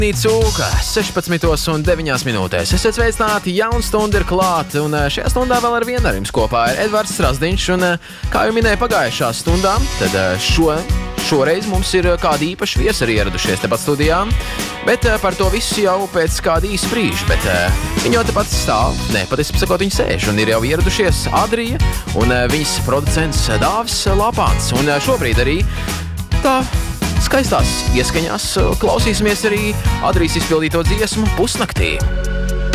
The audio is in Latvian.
Cūka 16,9 minūtēs. Esiet sveicināti, jauna stunda ir klāta, un šajā stundā vēl ar vienu ar jums kopā ir Edvards Strasdiņš, un kā jau minēju pagājušā stundā, tad šoreiz mums ir kādi īpaši viesi arī ieradušies tepat studijā, bet par to visu jau pēc kāda īsa brīža, bet viņi jau tepat stāv, patiesībā sakot, viņi sēž, un ir jau ieradušies Adrija un viņas producents Dāvis Lapāns, un šobrīd arī tā skaistās ieskaņās klausīsimies arī Adrijas izpildīto dziesmu Pusnaktī.